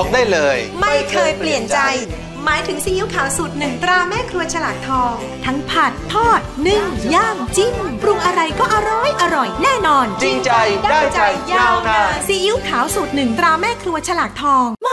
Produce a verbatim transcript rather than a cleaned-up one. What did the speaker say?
บอกได้เลยไม่เคยเปลี่ยนใจหมายถึงซีอิ๊วขาวสูตรหนึ่งตราแม่ครัวฉลากทองทั้งผัดทอดนึ่งย่างจิ้มปรุงอะไรก็อร่อยอร่อยแน่นอนจริงใจได้ใจยาวนานซีอิ๊วขาวสูตรหนึ่งตราแม่ครัวฉลากทอง